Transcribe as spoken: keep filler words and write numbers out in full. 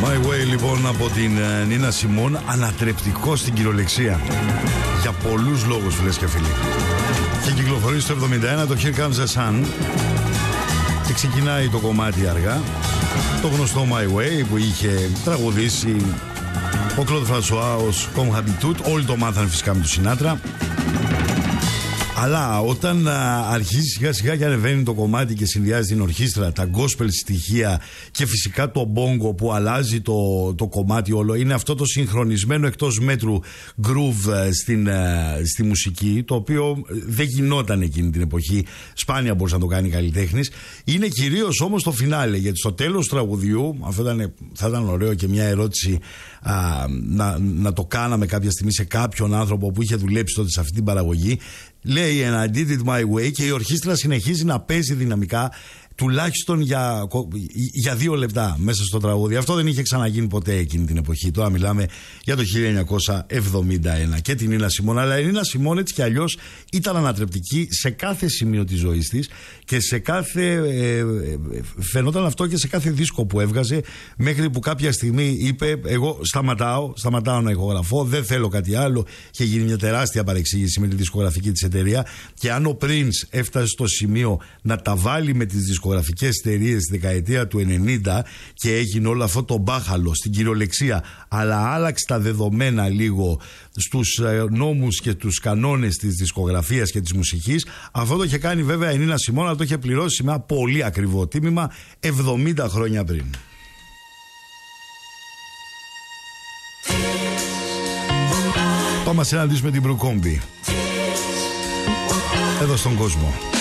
My Way λοιπόν από την Νίνα Σιμών, ανατρεπτικό στην κυριολεξία. Για πολλούς λόγους, φίλες και φίλοι. Και κυκλοφορεί στο εβδομήντα ένα το Here Comes the Sun. Και ξεκινάει το κομμάτι αργά. Το γνωστό My Way που είχε τραγουδήσει ο Κλοντ Φρανσουά ως Comme Habitude. Όλοι το μάθανε φυσικά με του Σινάτρα. Αλλά όταν α, αρχίζει σιγά σιγά και ανεβαίνει το κομμάτι και συνδυάζει την ορχήστρα, τα gospel στοιχεία και φυσικά το bongo που αλλάζει το, το κομμάτι όλο, είναι αυτό το συγχρονισμένο εκτός μέτρου groove στην, στη μουσική, το οποίο δεν γινόταν εκείνη την εποχή, σπάνια μπορούσε να το κάνει καλλιτέχνης. Είναι κυρίως όμως το φινάλε, γιατί στο τέλος του τραγουδιού, αυτό ήταν, θα ήταν ωραίο και μια ερώτηση α, να, να το κάναμε κάποια στιγμή σε κάποιον άνθρωπο που είχε δουλέψει τότε σε αυτή την παραγωγή. Λέει and I did it my way και η ορχήστρα συνεχίζει να παίζει δυναμικά τουλάχιστον για, για δύο λεπτά μέσα στο τραγούδι. Αυτό δεν είχε ξαναγίνει ποτέ εκείνη την εποχή. Τώρα μιλάμε για το χίλια εννιακόσια εβδομήντα ένα και την Νίνα Σιμών. Αλλά η Νίνα Σιμών έτσι κι αλλιώς ήταν ανατρεπτική σε κάθε σημείο της ζωής της και σε κάθε ε, φαινόταν αυτό και σε κάθε δίσκο που έβγαζε, μέχρι που κάποια στιγμή είπε εγώ σταματάω, σταματάω να ηχογραφώ, δεν θέλω κάτι άλλο. Είχε γίνει μια τεράστια παρεξήγηση με τη δισκογραφική της εταιρεία και αν ο Prince έφτασε στο σημείο να τα βάλει με τις δισκογραφικές εταιρείες στη δεκαετία του ενενήντα και έγινε όλο αυτό το μπάχαλο στην κυριολεξία, αλλά άλλαξε τα δεδομένα λίγο στους νόμους και τους κανόνες της δισκογραφίας και της μουσικής, αυτό το είχε κάνει βέβαια η Νίνα Σιμών, αλλά το είχε πληρώσει με ένα πολύ ακριβό τίμημα εβδομήντα χρόνια πριν. Πάμε να συναντήσουμε την Μπρουκόμπη εδώ στον κόσμο.